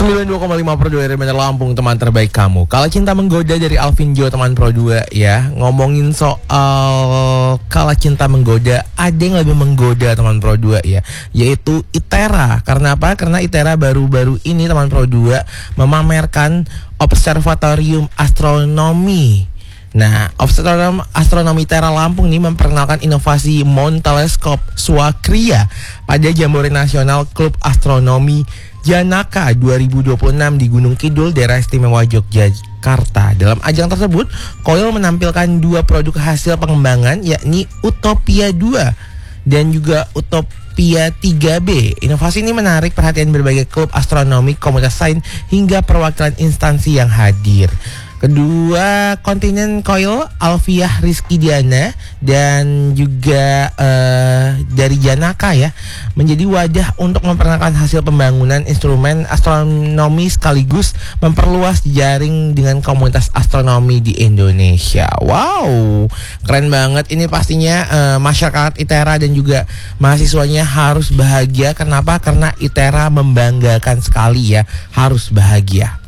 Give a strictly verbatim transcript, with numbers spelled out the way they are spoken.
sembilan puluh dua koma lima per dua R M N Lampung, teman terbaik kamu. Kalau Cinta Menggoda dari Alvin Jo, teman Pro dua ya. Ngomongin soal Kalau Cinta Menggoda, ada yang lebih menggoda teman Pro dua ya, yaitu Itera. Karena apa? Karena Itera baru-baru ini teman Pro dua memamerkan Observatorium Astronomi. Nah, Observatorium Astronomi Itera Lampung ini memperkenalkan inovasi Mount Teleskop Swakria pada Jambore Nasional Klub Astronomi Janaka dua ribu dua puluh enam di Gunung Kidul, Daerah Istimewa Yogyakarta. Dalam ajang tersebut, Koil menampilkan dua produk hasil pengembangan, yakni Utopia dua dan juga Utopia tiga B. Inovasi ini menarik perhatian berbagai klub astronomi, komunitas sains, hingga perwakilan instansi yang hadir. Kedua kontinen Koil, Alfiah Rizky Diana dan juga uh, dari Janaka ya, menjadi wadah untuk memperkenalkan hasil pembangunan instrumen astronomi sekaligus memperluas jaring dengan komunitas astronomi di Indonesia. Wow, keren banget ini pastinya. uh, Masyarakat Itera dan juga mahasiswanya harus bahagia. Kenapa? Karena Itera membanggakan sekali ya, harus bahagia.